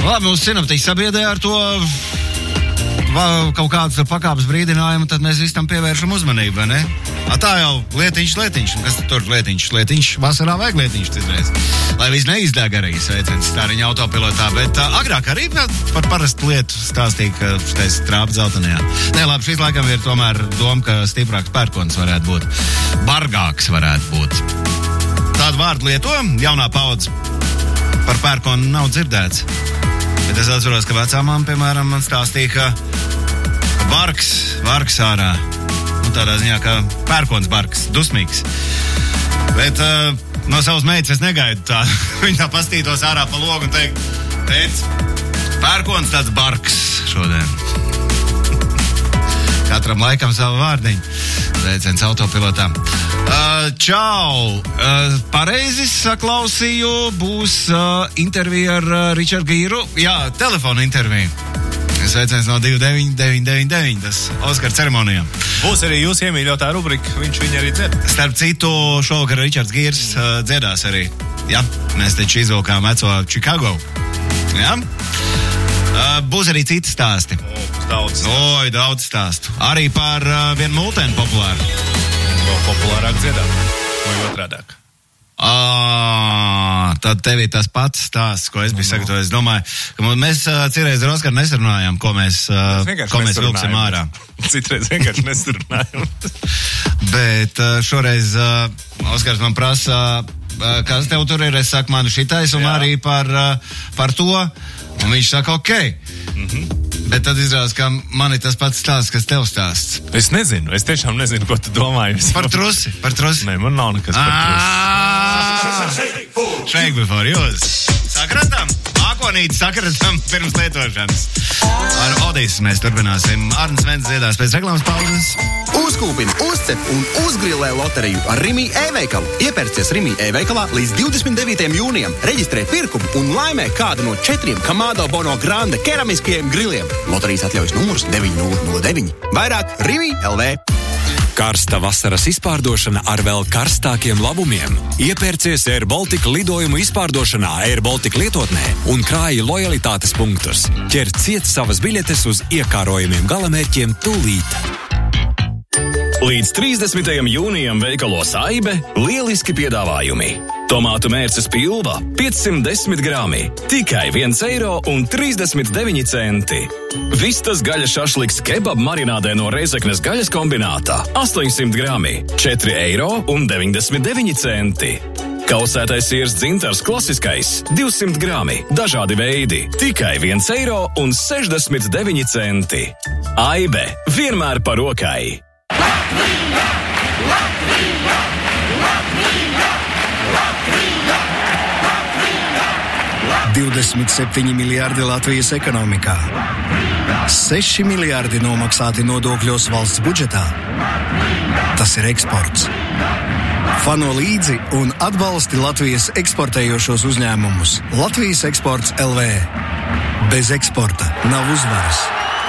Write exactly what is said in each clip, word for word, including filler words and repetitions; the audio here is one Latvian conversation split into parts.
Labi, mums sinoptiķi sabiedē ar to kaut kāds pakāpes brīdinājumu, tad mēs visam pievēršam uzmanību, vai ne? A, tā jau lietiņš, lietiņš. Kas tur lietiņš, lietiņš? Vasarā vajag lietiņš citreiz. Lai viss neizdeg arī sveiciens stāriņa autopilotā, bet uh, agrāk arī par parastu lietu stāstīja, ka šitais trāpa dzeltenajā. Nē, labi, šīs laikam ir tomēr doma, ka stiprāks pērkons varētu būt. Bargāks varētu būt. Tādu vārdu lieto, jaunā paudze par pērkonu nav dzirdēts. Bet es atceros, ka vecā mamma, piemēram, man stāstīja, ka, ka barks, barks ārā. Nu, tādā ziņā, ka pērkons barks, dusmīgs. Bet uh, no savas meitas es negaidu tā. Viņa tā pastītos ārā pa logu un teikt, teic, pērkons tāds barks šodien. Katram laikam savu vārdiņu. Sveiciens autopilotām. Uh, čau! Uh, pareizi saklausīju, būs uh, intervija ar uh, Ričardu Gīru. Jā, telefona intervija. Sveiciens no divi deviņi deviņi deviņi deviņi, tas Oskara ceremonijām. Būs arī jūs iemīļotā rubrika, viņš viņu arī dzied. Starp citu, šovakar Ričards Gīrs uh, dziedās arī. Jā, mēs taču izvilkām veco Chicago. Jā. Uh, būs arī citi stāsti. O, daudz stāstu. Oi, daudz stāstu. Arī par uh, vienu multēnu populāru. Vēl populārāk dziedāt, vai otrādāk? À, tad tev ir tas pats stāsts, ko es biju sagatavojis. Es domāju, ka mēs uh, citreiz ar Oskaru nesarunājām, ko mēs, uh, ko mēs vilksim ārā. Citreiz vienkārši nesarunājām. Bet uh, šoreiz uh, Oskars man prasa, uh, kas tev tur ir, es saku, man šitais, un Jā. Arī par, uh, par to, un viņš saka, ok. Mhm. Bet tad izrādās, ka man ir tas pats stāsts, kas tev stāsts. Es nezinu, es tiešām nezinu, ko tu domāji. Par trusi, par trusi. Nē, man nav nekas par trusi. Shake before yours. Sakratām, mākonīti sakratām pirms lietošanas. Ar Odysseus mēs turpināsim. Arnis Vents dziedās pēc reklāmas pauzes. Uzkūpini, uzcep un uzgrilē loteriju ar Rimi e-veikalu. Iepērcies Rimi e-veikalā līdz divdesmit devītajam jūnijam. Reģistrē pirkumu un laimē kādu no četriem Kamado Bono Grande keramiskajiem griliem. Loterijas atļaujas numurs deviņi nulle nulle deviņi. Vairāk Rimi L V. Karsta vasaras izpārdošana ar vēl karstākiem labumiem. Iepērcies Air Baltica lidojumu izpārdošanā Air Baltica lietotnē un krāji lojalitātes punktus. Ķer ciet savas biļetes uz iekārojumiem galamērķiem tūlīt. Līdz trīsdesmitajam jūnijam veikalos Aibe lieliski piedāvājumi. Tomātu mērces pilva piecsimt desmit grami, tikai viens eiro un trīsdesmit deviņi centi. Vistas gaļas šašliks kebab marinādē no Reizeknes gaļas kombinātā astoņsimt grami, četri eiro un deviņdesmit deviņi centi. Kausētais siers dzintars klasiskais divsimt grami, dažādi veidi, tikai viens eiro un sešdesmit deviņi centi. Aibe vienmēr par rokai. Latvija! Latvija! Latvija! Latvija! Latvija! divdesmit septiņi miljardi Latvijas ekonomikā. seši miljardi nomaksāti nodokļos valsts budžetā. Tas ir eksports. Fano līdzi un atbalsti Latvijas eksportējošos uzņēmumus. Latvijas eksports L V. Bez eksporta nav uzvaras.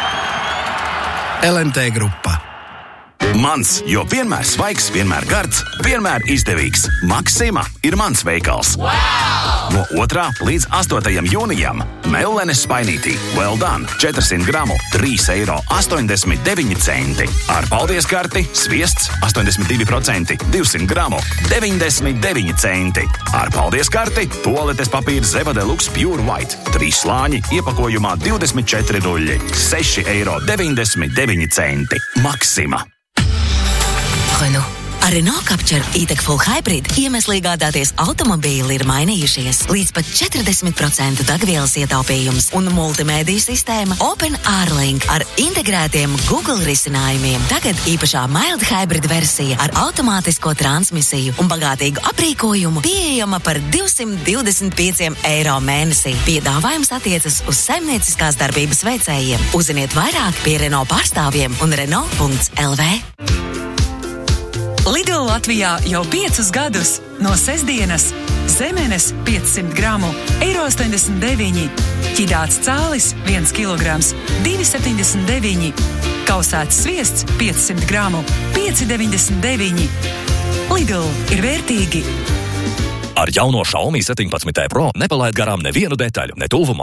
L M T grupa. Mans, jo vienmēr svaigs, vienmēr gards, vienmēr izdevīgs. Maksima ir mans veikals. Wow! No otrā līdz astotajam jūnijam Mellenes spainītī Well Done četrsimt gramu trīs eiro astoņdesmit deviņi centi. Ar paldies karti sviests astoņdesmit divi procenti divsimt gramu deviņdesmit deviņi centi. Ar paldies karti toaletes papīra Zeva Deluxe Pure White trīs slāņi iepakojumā divdesmit četri ruļļi seši eiro deviņdesmit deviņi centi. Maksima. Renault. Ar Renault Captur E-Tech Full Hybrid iemesli iegādāties automobīli ir mainījušies. Līdz pat četrdesmit procenti degvielas ietaupījums un multimēdiju sistēma Open R-Link ar integrētiem Google risinājumiem. Tagad īpašā Mild Hybrid versija ar automātisko transmisiju un bagātīgu aprīkojumu pieejama par divsimt divdesmit pieci eiro mēnesī. Piedāvājums attiecas uz saimnieciskās darbības veicējiem. Uzziniet vairāk pie Renault pārstāvjiem un Renault punkts L V. Lido Latvijā jau piecus gadus. No sestdienas zemenes piecsimt gramu, eiro astoņdesmit deviņi. Ķidāts cālis viens kilograms, divi septiņdesmit deviņi. Kausēts sviests piecsimt gramu, pieci deviņdesmit deviņi. Lidl ir vērtīgi. Ar jauno Xiaomi septiņpadsmit Pro nepalaid garām nevienu detaļu, ne tuvumu.